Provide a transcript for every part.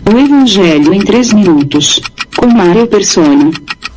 O Evangelho em 3 minutos, com Mário Persona.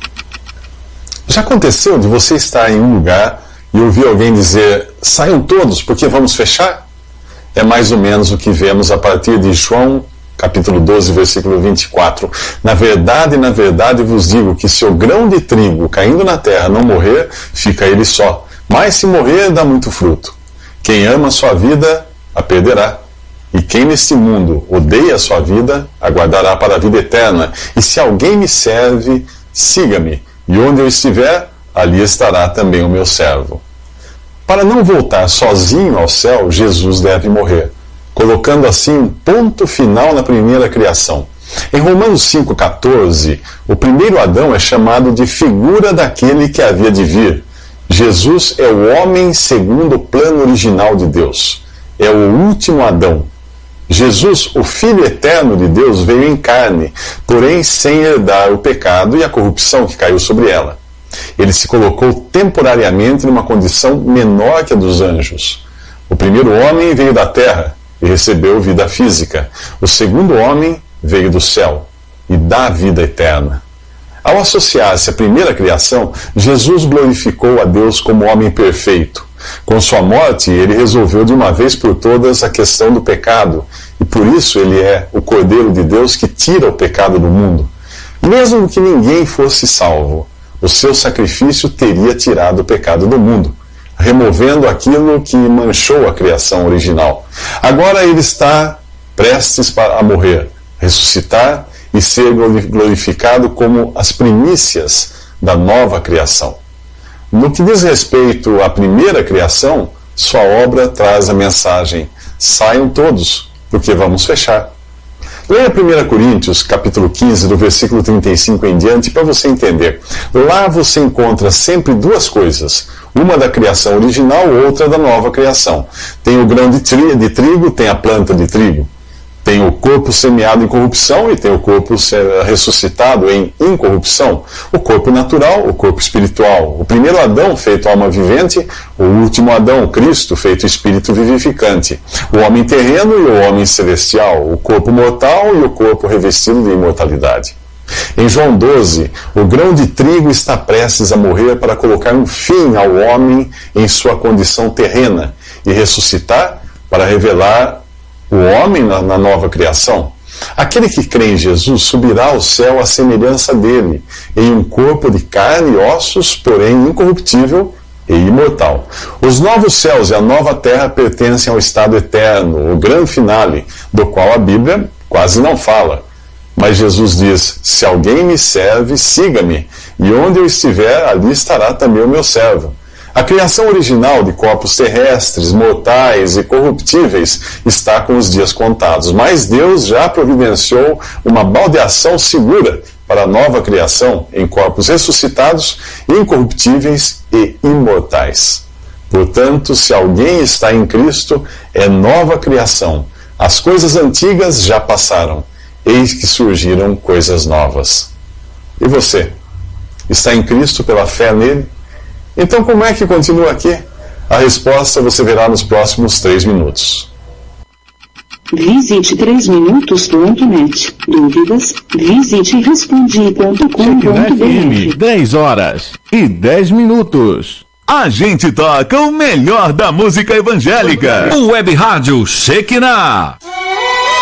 Já aconteceu de você estar em um lugar e ouvir alguém dizer: saiam todos porque vamos fechar? É mais ou menos o que vemos a partir de João capítulo 12, versículo 24. Na verdade vos digo que se o grão de trigo caindo na terra não morrer, fica ele só. Mas se morrer, dá muito fruto. Quem ama a sua vida, a perderá. E quem neste mundo odeia a sua vida, aguardará para a vida eterna. E se alguém me serve, siga-me. E onde eu estiver, ali estará também o meu servo. Para não voltar sozinho ao céu, Jesus deve morrer, colocando assim um ponto final na primeira criação. Em Romanos 5,14, o primeiro Adão é chamado de figura daquele que havia de vir. Jesus é o homem segundo o plano original de Deus. É o último Adão. Jesus, o Filho eterno de Deus, veio em carne, porém sem herdar o pecado e a corrupção que caiu sobre ela. Ele se colocou temporariamente numa condição menor que a dos anjos. O primeiro homem veio da terra e recebeu vida física. O segundo homem veio do céu e dá vida eterna. Ao associar-se à primeira criação, Jesus glorificou a Deus como homem perfeito. Com sua morte, ele resolveu de uma vez por todas a questão do pecado, e por isso ele é o Cordeiro de Deus que tira o pecado do mundo. Mesmo que ninguém fosse salvo, o seu sacrifício teria tirado o pecado do mundo, removendo aquilo que manchou a criação original. Agora ele está prestes a morrer, ressuscitar e ser glorificado como as primícias da nova criação. No que diz respeito à primeira criação, sua obra traz a mensagem: saiam todos, porque vamos fechar. Leia 1 Coríntios, capítulo 15, do versículo 35 em diante, para você entender. Lá você encontra sempre duas coisas: uma da criação original, outra da nova criação. Tem o grão de trigo, tem a planta de trigo. Tem o corpo semeado em corrupção e tem o corpo ressuscitado em incorrupção. O corpo natural, o corpo espiritual. O primeiro Adão, feito alma vivente. O último Adão, Cristo, feito espírito vivificante. O homem terreno e o homem celestial. O corpo mortal e o corpo revestido de imortalidade. Em João 12, o grão de trigo está prestes a morrer para colocar um fim ao homem em sua condição terrena e ressuscitar para revelar o homem na nova criação. Aquele que crê em Jesus subirá ao céu à semelhança dele, em um corpo de carne e ossos, porém incorruptível e imortal. Os novos céus e a nova terra pertencem ao estado eterno, o grande finale, do qual a Bíblia quase não fala. Mas Jesus diz: se alguém me serve, siga-me, e onde eu estiver, ali estará também o meu servo. A criação original de corpos terrestres, mortais e corruptíveis está com os dias contados, mas Deus já providenciou uma baldeação segura para a nova criação em corpos ressuscitados, incorruptíveis e imortais. Portanto, se alguém está em Cristo, é nova criação. As coisas antigas já passaram, eis que surgiram coisas novas. E você? Está em Cristo pela fé nele? Então, como é que continua aqui? A resposta você verá nos próximos 3 minutos. Visite 3minutos.net. Dúvidas? Visite respondi.com.br. 10 horas e 10 minutos. A gente toca o melhor da música evangélica. O Web Rádio Shekinah.